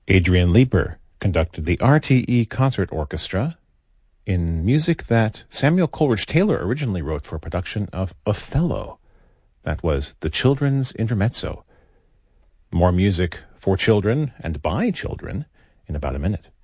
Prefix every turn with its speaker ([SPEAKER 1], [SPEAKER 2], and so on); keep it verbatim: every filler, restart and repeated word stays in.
[SPEAKER 1] Adrian Leeper conducted the R T E Concert Orchestra in music that Samuel Coleridge Taylor originally wrote for a production of Othello. That was the Children's Intermezzo. More music for children and by children in about a minute.